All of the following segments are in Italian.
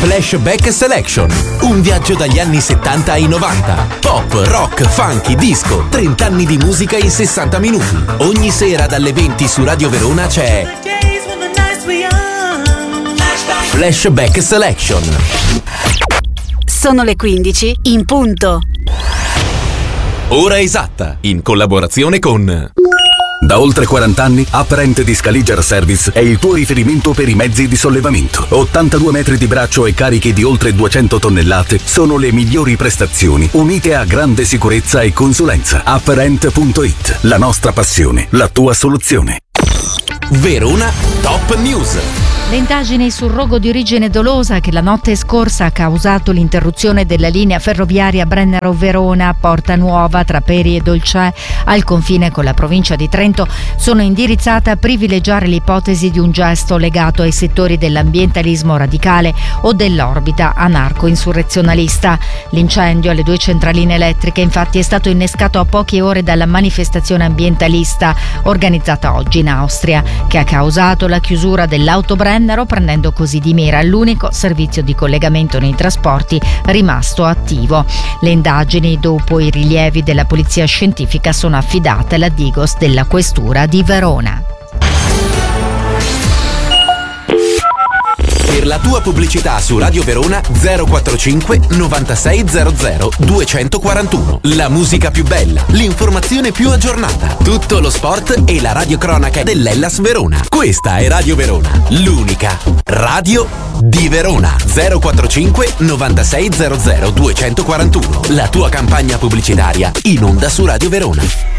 Flashback Selection. Un viaggio dagli anni 70 ai 90. Pop, rock, funky, disco. 30 anni di musica in 60 minuti. Ogni sera dalle 20 su Radio Verona c'è Flashback Selection. Sono le 15 in punto. Ora esatta, in collaborazione con... Da oltre 40 anni, Apparent di Scaliger Service è il tuo riferimento per i mezzi di sollevamento. 82 metri di braccio e carichi di oltre 200 tonnellate sono le migliori prestazioni, unite a grande sicurezza e consulenza. Apparent.it, la nostra passione, la tua soluzione. Verona Top News. Le indagini sul rogo di origine dolosa che la notte scorsa ha causato l'interruzione della linea ferroviaria Brennero-Verona, Porta Nuova tra Peri e Dolcè al confine con la provincia di Trento sono indirizzate a privilegiare l'ipotesi di un gesto legato ai settori dell'ambientalismo radicale o dell'orbita anarco-insurrezionalista. L'incendio alle 2 centraline elettriche infatti è stato innescato a poche ore dalla manifestazione ambientalista organizzata oggi in Austria, che ha causato la chiusura dell'autobrennero, prendendo così di mira l'unico servizio di collegamento nei trasporti rimasto attivo. Le indagini, dopo i rilievi della polizia scientifica, sono affidate alla Digos della Questura di Verona. Per la tua pubblicità su Radio Verona 045 9600 241. La musica più bella, l'informazione più aggiornata, tutto lo sport e la radiocronaca dell'Hellas Verona. Questa è Radio Verona, l'unica radio di Verona. 045 9600 241. La tua campagna pubblicitaria in onda su Radio Verona.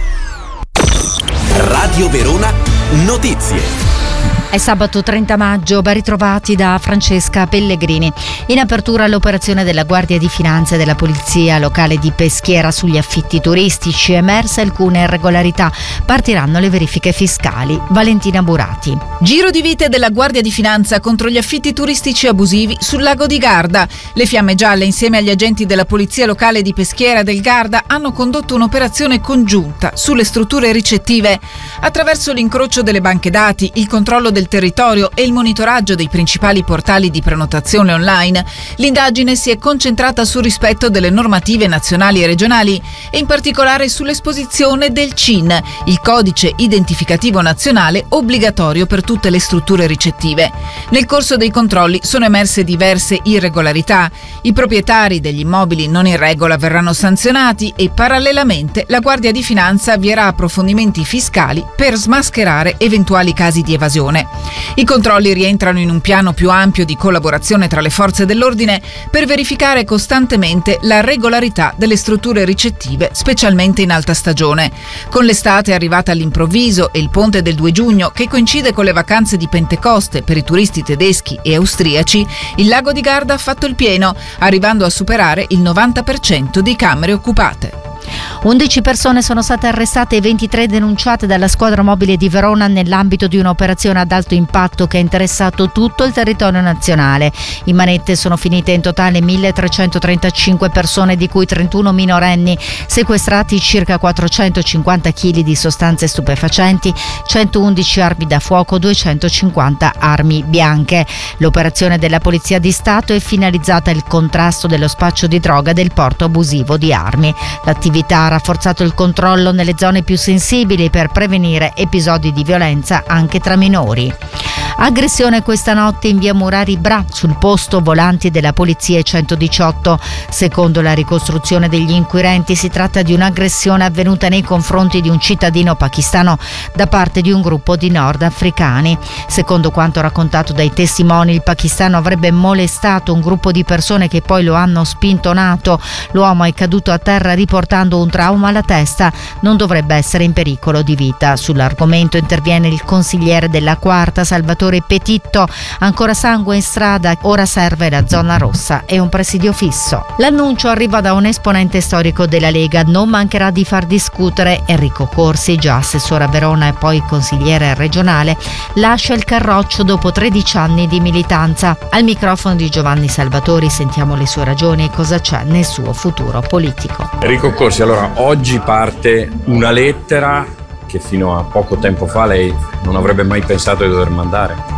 Radio Verona Notizie. È sabato 30 maggio, ben ritrovati da Francesca Pellegrini. In apertura l'operazione della Guardia di Finanza e della Polizia Locale di Peschiera sugli affitti turistici. Emerse alcune irregolarità. Partiranno le verifiche fiscali. Valentina Burati. Giro di vite della Guardia di Finanza contro gli affitti turistici abusivi sul lago di Garda. Le Fiamme Gialle, insieme agli agenti della Polizia Locale di Peschiera del Garda, hanno condotto un'operazione congiunta sulle strutture ricettive. Attraverso l'incrocio delle banche dati, il controllo del territorio e il monitoraggio dei principali portali di prenotazione online, l'indagine si è concentrata sul rispetto delle normative nazionali e regionali e in particolare sull'esposizione del CIN, il codice identificativo nazionale obbligatorio per tutte le strutture ricettive. Nel corso dei controlli sono emerse diverse irregolarità. I proprietari degli immobili non in regola verranno sanzionati e parallelamente la Guardia di Finanza avvierà approfondimenti fiscali per smascherare eventuali casi di evasione. I controlli rientrano in un piano più ampio di collaborazione tra le forze dell'ordine per verificare costantemente la regolarità delle strutture ricettive, specialmente in alta stagione. Con l'estate arrivata all'improvviso e il ponte del 2 giugno, che coincide con le vacanze di Pentecoste per i turisti tedeschi e austriaci, il lago di Garda ha fatto il pieno, arrivando a superare il 90% di camere occupate. 11 persone sono state arrestate e 23 denunciate dalla squadra mobile di Verona nell'ambito di un'operazione ad alto impatto che ha interessato tutto il territorio nazionale. In manette sono finite in totale 1.335 persone, di cui 31 minorenni, sequestrati circa 450 kg di sostanze stupefacenti, 111 armi da fuoco, 250 armi bianche. L'operazione della Polizia di Stato è finalizzata al contrasto dello spaccio di droga e del porto abusivo di armi. L'attività ha rafforzato il controllo nelle zone più sensibili per prevenire episodi di violenza anche tra minori. Aggressione questa notte in via Murari Bra, sul posto volanti della polizia 118. Secondo la ricostruzione degli inquirenti si tratta di un'aggressione avvenuta nei confronti di un cittadino pakistano da parte di un gruppo di nordafricani. Secondo quanto raccontato dai testimoni, il pakistano avrebbe molestato un gruppo di persone che poi lo hanno spintonato. L'uomo è caduto a terra riportando un trauma alla testa, non dovrebbe essere in pericolo di vita. Sull'argomento interviene il consigliere della quarta, Salvatore Petitto. Ancora sangue in strada, ora serve la zona rossa e un presidio fisso. L'annuncio arriva da un esponente storico della Lega, non mancherà di far discutere. Enrico Corsi, già assessore a Verona e poi consigliere regionale, lascia il Carroccio dopo 13 anni di militanza. Al microfono di Giovanni Salvatori sentiamo le sue ragioni e cosa c'è nel suo futuro politico. Enrico Corsi, allora oggi parte una lettera che fino a poco tempo fa lei non avrebbe mai pensato di dover mandare.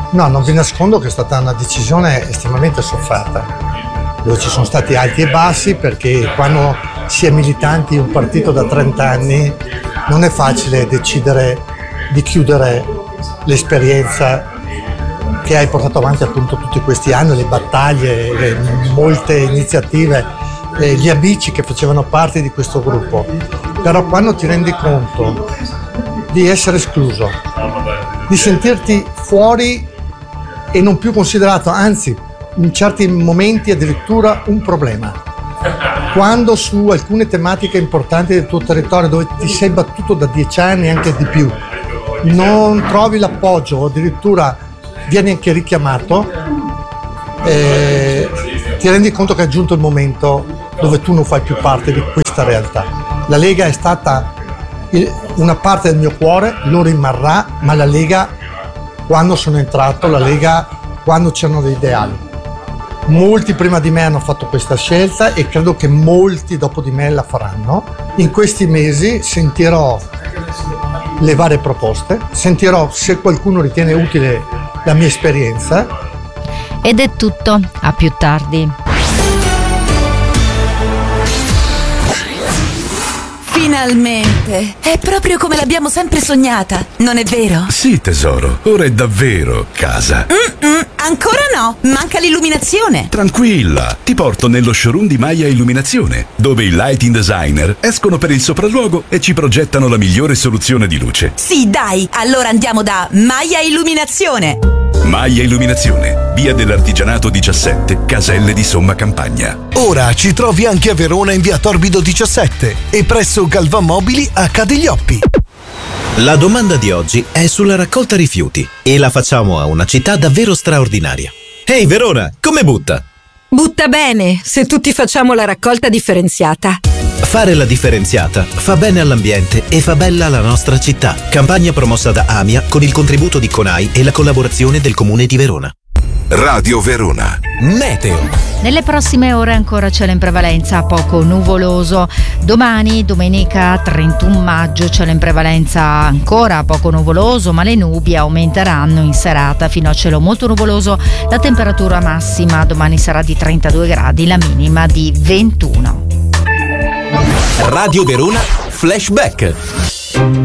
No, non vi nascondo che è stata una decisione estremamente sofferta, dove ci sono stati alti e bassi, perché quando si è militanti in un partito da 30 anni non è facile decidere di chiudere l'esperienza che hai portato avanti appunto tutti questi anni, le battaglie, molte iniziative, gli amici che facevano parte di questo gruppo. Però quando ti rendi conto di essere escluso, di sentirti fuori e non più considerato, anzi in certi momenti addirittura un problema, quando su alcune tematiche importanti del tuo territorio, dove ti sei battuto da 10 anni, anche di più, non trovi l'appoggio o addirittura vieni anche richiamato, ti rendi conto che è giunto il momento dove tu non fai più parte di questa realtà. La Lega è stata una parte del mio cuore, lo rimarrà, ma la Lega, quando sono entrato, la Lega quando c'erano dei ideali. Molti prima di me hanno fatto questa scelta e credo che molti dopo di me la faranno. In questi mesi sentirò le varie proposte, sentirò se qualcuno ritiene utile la mia esperienza. Ed è tutto, a più tardi. Finalmente! È proprio come l'abbiamo sempre sognata, non è vero? Sì, tesoro, ora è davvero casa. Ancora no, manca l'illuminazione. Tranquilla, ti porto nello showroom di Maya Illuminazione, dove i lighting designer escono per il sopralluogo e ci progettano la migliore soluzione di luce. Sì, dai, allora andiamo da Maya Illuminazione. Maya Illuminazione, via dell'Artigianato 17, Caselle di Somma Campagna. Ora ci trovi anche a Verona in via Torbido 17 e presso Galvan Mobili a Cadiglioppi. La domanda di oggi è sulla raccolta rifiuti e la facciamo a una città davvero straordinaria. Ehi Verona, come butta? Butta bene, se tutti facciamo la raccolta differenziata. Fare la differenziata fa bene all'ambiente e fa bella la nostra città. Campagna promossa da AMIA con il contributo di CONAI e la collaborazione del Comune di Verona. Radio Verona. Meteo. Nelle prossime ore ancora cielo in prevalenza, poco nuvoloso. Domani, domenica 31 maggio, cielo in prevalenza ancora poco nuvoloso, ma le nubi aumenteranno in serata fino a cielo molto nuvoloso. La temperatura massima domani sarà di 32 gradi, la minima di 21. Radio Verona Flashback.